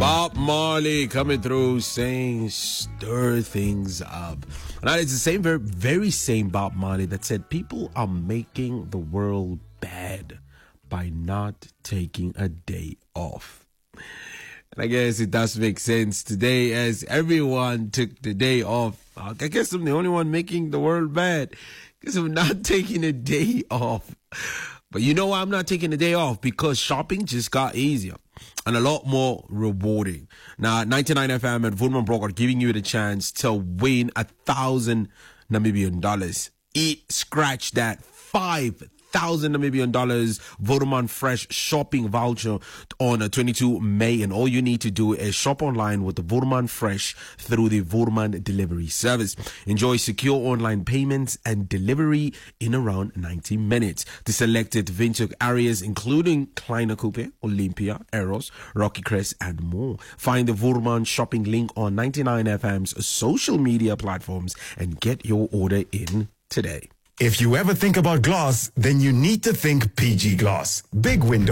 Bob Marley coming through saying stir things up. Now it's the same, very same Bob Marley that said people are making the world bad by not taking a day off. And I guess it does make sense today as everyone took the day off. I guess I'm the only one making the world bad because I'm not taking a day off. But you know why I'm not taking a day off? Because shopping just got easier and a lot more rewarding. Now, 99 FM and Woodman Brock are giving you the chance to win 1,000 Namibian dollars. Scratch that, 5,000 Namibian dollars Vodacom Fresh shopping voucher on 22 May. And all you need to do is shop online with the Vodacom Fresh through the Vodacom delivery service. Enjoy secure online payments and delivery in around 90 minutes to selected Windhoek areas, including Kleine Coupe, Olympia, Eros, Rocky Crest, and more. Find the Vodacom shopping link on 99 FM's social media platforms and get your order in today. If you ever think about glass, then you need to think PG Glass. Big window.